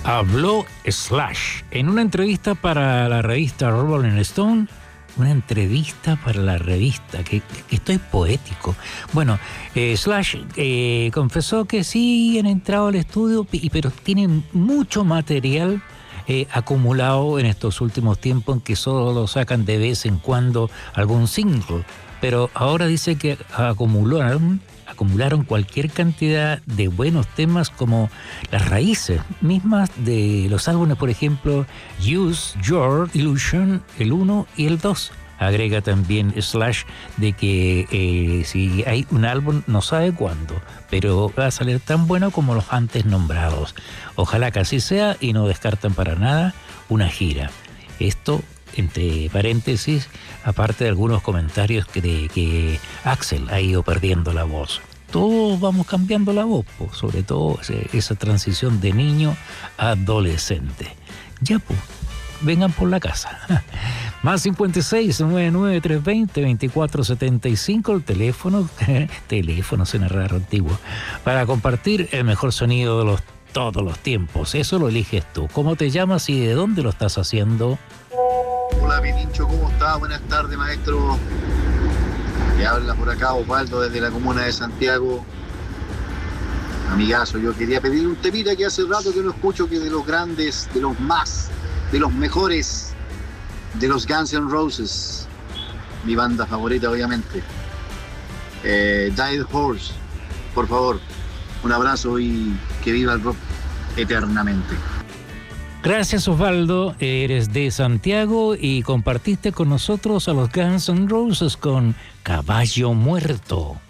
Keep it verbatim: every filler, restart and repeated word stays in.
Habló Slash en una entrevista para la revista Rolling Stone. Una entrevista para la revista, que, que estoy poético. Bueno, eh, Slash eh, confesó que sí han entrado al estudio, pero tienen mucho material eh, acumulado en estos últimos tiempos, en que solo sacan de vez en cuando algún single. Pero ahora dice que acumularon, acumularon cualquier cantidad de buenos temas, como las raíces mismas de los álbumes, por ejemplo, Use Your Illusion, el uno y el dos. Agrega también Slash de que eh, si hay un álbum, no sabe cuándo, pero va a salir tan bueno como los antes nombrados. Ojalá que así sea, y no descartan para nada una gira. Esto, entre paréntesis, aparte de algunos comentarios que, de, que Axel ha ido perdiendo la voz. Todos vamos cambiando la voz, po, sobre todo esa transición de niño a adolescente. Ya, pues, vengan por la casa. Más cincuenta y seis, noventa y nueve, trescientos veinte, veinticuatro setenta y cinco, el teléfono, teléfono suena raro, antiguo, para compartir el mejor sonido de los todos los tiempos. Eso lo eliges tú. ¿Cómo te llamas y de dónde lo estás haciendo? Hola, Pinincho, ¿cómo estás? Buenas tardes, maestro. Me habla por acá Osvaldo desde la comuna de Santiago. Amigazo, yo quería pedir un temita que hace rato que no escucho, que de los grandes, de los más, de los mejores, de los Guns N' Roses, mi banda favorita, obviamente. Eh, Dead Horse, por favor, un abrazo y que viva el rock eternamente. Gracias, Osvaldo. Eres de Santiago y compartiste con nosotros a los Guns N' Roses con Caballo Muerto.